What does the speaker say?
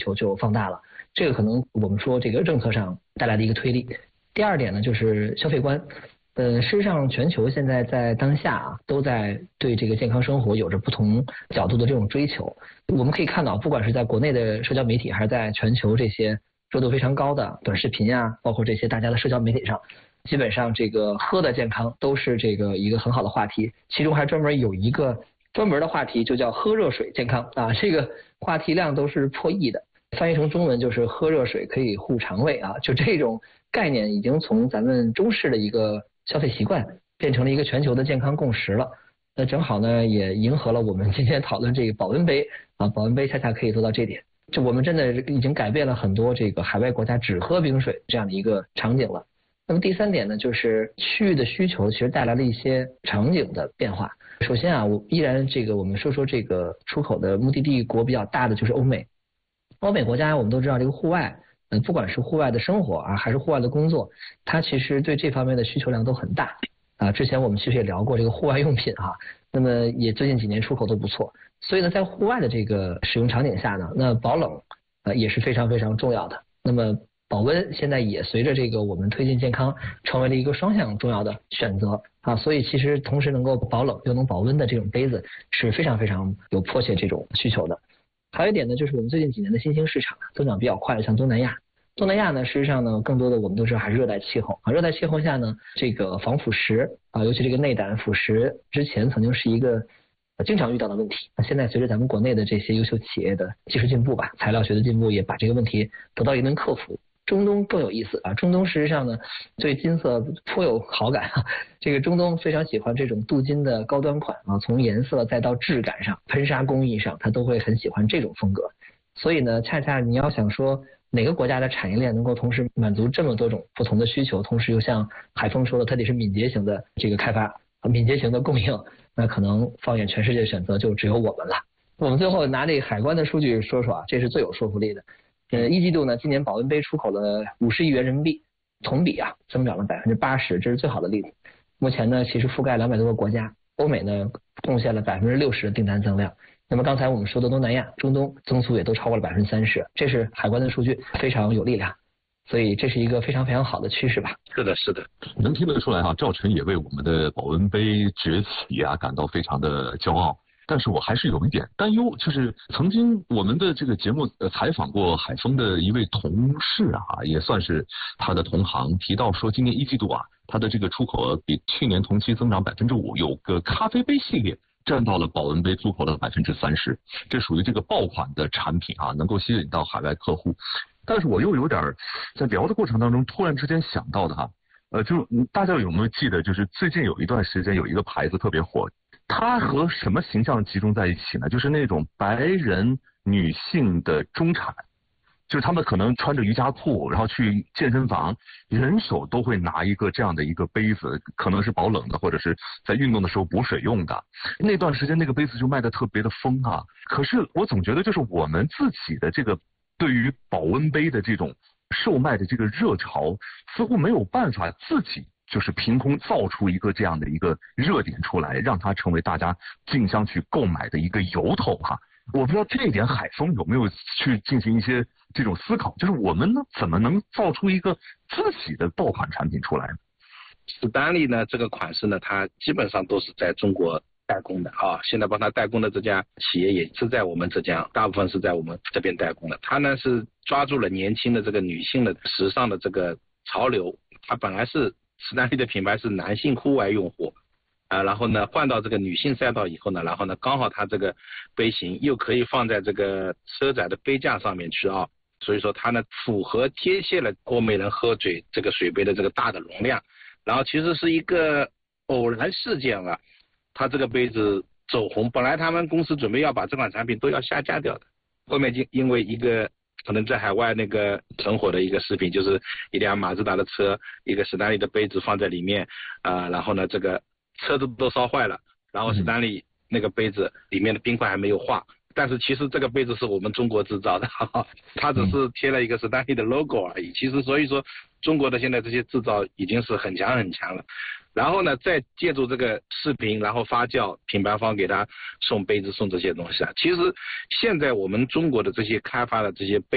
求就放大了，这个可能我们说这个政策上带来的一个推力。第二点呢，就是消费观。事实上，全球现在在当下啊，都在对这个健康生活有着不同角度的这种追求。我们可以看到，不管是在国内的社交媒体，还是在全球这些热度非常高的短视频啊，包括这些大家的社交媒体上，基本上这个喝的健康都是这个一个很好的话题。其中还专门有一个专门的话题，就叫喝热水健康啊，这个话题量都是破亿的。翻译成中文就是喝热水可以护肠胃啊，就这种概念已经从咱们中式的一个消费习惯变成了一个全球的健康共识了。那正好呢，也迎合了我们今天讨论这个保温杯啊，保温杯恰恰可以做到这点。就我们真的已经改变了很多这个海外国家只喝冰水这样的一个场景了。那么第三点呢，就是区域的需求其实带来了一些场景的变化。首先啊，我依然我们说这个出口的目的地国比较大的就是欧美。欧美国家我们都知道，这个户外不管是户外的生活啊，还是户外的工作，它其实对这方面的需求量都很大啊。之前我们其实也聊过这个户外用品哈，那么也最近几年出口都不错。所以呢，在户外的这个使用场景下呢，那保冷也是非常非常重要的。那么保温现在也随着这个我们推进健康，成为了一个双向重要的选择啊。所以其实同时能够保冷又能保温的这种杯子是非常非常有迫切这种需求的。还有一点呢，就是我们最近几年的新兴市场增长比较快的，像东南亚。东南亚呢，事实上呢，更多的我们都知道还是热带气候啊。热带气候下呢，这个防腐蚀啊，尤其这个内胆腐蚀，之前曾经是一个经常遇到的问题。那现在随着咱们国内的这些优秀企业的技术进步吧，材料学的进步，也把这个问题得到一定克服。中东更有意思啊，中东事实上呢，对金色颇有好感啊。这个中东非常喜欢这种镀金的高端款啊，从颜色再到质感上、喷砂工艺上，他都会很喜欢这种风格。所以呢，恰恰你要想说哪个国家的产业链能够同时满足这么多种不同的需求，同时又像海峰说的，它得是敏捷型的这个开发、敏捷型的供应，那可能放眼全世界选择就只有我们了。我们最后拿这个海关的数据说说啊，这是最有说服力的。一季度呢，今年保温杯出口了50亿元人民币，同比啊增长了80%，这是最好的例子。目前呢，其实覆盖200多个国家，欧美呢贡献了60%的订单增量。那么刚才我们说的东南亚、中东增速也都超过了30%，这是海关的数据，非常有力量。所以这是一个非常非常好的趋势吧。 是的，是的， 能听得出来哈，赵晨也为我们的保温杯崛起啊感到非常的骄傲。但是我还是有一点担忧，就是曾经我们的这个节目采访过海峰的一位同事啊，也算是他的同行，提到说今年一季度啊，他的这个出口额比去年同期增长5%，有个咖啡杯系列占到了保温杯出口的30%，这属于这个爆款的产品啊，能够吸引到海外客户。但是我又有点在聊的过程当中，突然之间想到的哈，就大家有没有记得，就是最近有一段时间有一个牌子特别火。它和什么形象集中在一起呢？就是那种白人女性的中产，就是他们可能穿着瑜伽裤，然后去健身房，人手都会拿一个这样的一个杯子，可能是保冷的，或者是在运动的时候补水用的。那段时间那个杯子就卖得特别的疯啊。可是我总觉得，就是我们自己的这个对于保温杯的这种售卖的这个热潮，似乎没有办法自己就是凭空造出一个这样的一个热点出来，让它成为大家竞相去购买的一个由头哈。我不知道这一点海峰有没有去进行一些这种思考，就是我们呢怎么能造出一个自己的爆款产品出来呢？ 史丹利呢这个款式呢，它基本上都是在中国代工的啊，现在帮他代工的这家企业也是在我们浙江，大部分是在我们这边代工的。它呢是抓住了年轻的这个女性的时尚的这个潮流，它本来是史丹利的品牌是男性户外用户然后呢换到这个女性赛道以后呢，然后呢刚好它这个杯型又可以放在这个车载的杯架上面去啊，所以说它呢符合贴切了欧美人喝水这个水杯的这个大的容量。然后其实是一个偶然事件啊，它这个杯子走红，本来他们公司准备要把这款产品都要下架掉的，后面就因为一个可能在海外那个很火的一个视频，就是一辆马自达的车，一个史丹利的杯子放在里面然后呢这个车子都烧坏了，然后史丹利那个杯子里面的冰块还没有化，但是其实这个杯子是我们中国制造的它只是贴了一个史丹利的 logo 而已。其实所以说中国的现在这些制造已经是很强很强了。然后呢再借助这个视频，然后发酵，品牌方给他送杯子送这些东西其实现在我们中国的这些开发的这些杯